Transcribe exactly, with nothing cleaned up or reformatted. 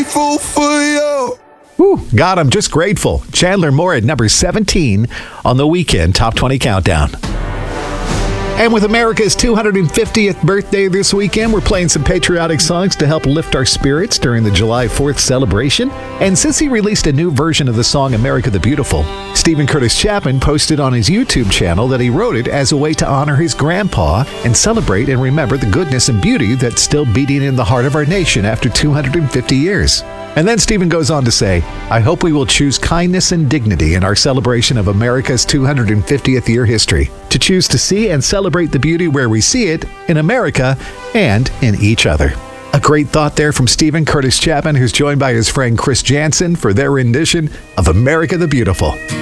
grateful for you. Whew, God, I'm just grateful. Chandler Moore at number seventeen on the Weekend Top twenty Countdown. And with America's two hundred fiftieth birthday this weekend, we're playing some patriotic songs to help lift our spirits during the July fourth celebration. And since he released a new version of the song America the Beautiful, Stephen Curtis Chapman posted on his YouTube channel that he wrote it as a way to honor his grandpa and celebrate and remember the goodness and beauty that's still beating in the heart of our nation after two hundred fifty years. And then Stephen goes on to say, I hope we will choose kindness and dignity in our celebration of America's two hundred fiftieth year history, to choose to see and celebrate the beauty where we see it, in America and in each other. A great thought there from Stephen Curtis Chapman, who's joined by his friend Chris Jansen for their rendition of America the Beautiful.